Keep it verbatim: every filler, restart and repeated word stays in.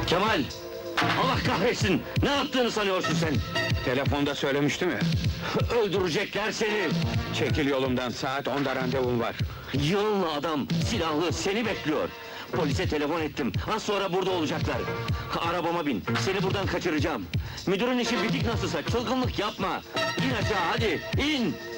Kemal! Allah kahretsin! Ne yaptığını sanıyorsun sen? Telefonda söylemiştim ya. Öldürecekler seni! Çekil yolumdan, saat onda randevum var. Yığınla adam, silahlı, seni bekliyor! Polise telefon ettim, az sonra burada olacaklar! Arabama bin, seni buradan kaçıracağım! Müdürün işi bitik nasılsa, çılgınlık yapma! İn aşağı hadi, in!